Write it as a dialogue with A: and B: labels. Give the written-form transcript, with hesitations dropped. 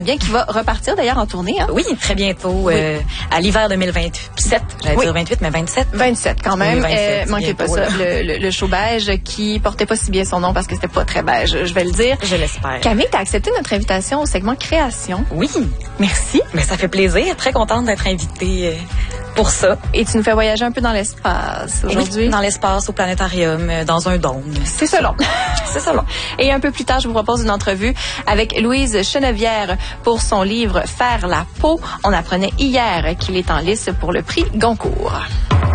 A: Bien qu'il va repartir d'ailleurs en tournée. Hein?
B: Oui, très bientôt, à l'hiver 2027. J'allais dire 28, mais 27.
A: 27 quand même.
B: Oui, 27,
A: manquez pas ça. Le show beige qui portait pas si bien son nom parce que c'était pas très beige, je vais le dire.
B: Je l'espère.
A: Camille, t'as accepté notre invitation au segment Création.
B: Oui.
A: Merci.
B: Mais ça fait plaisir. Très contente d'être invitée pour ça.
A: Et tu nous fais voyager un peu dans l'espace aujourd'hui.
B: Oui, dans l'espace, au planétarium, dans un dôme.
A: C'est ça long.
B: C'est ça long.
A: Et un peu plus tard, je vous propose une entrevue avec Louise Chenevière pour son livre Faire la peau. On apprenait hier qu'il est en lice pour le prix Goncourt.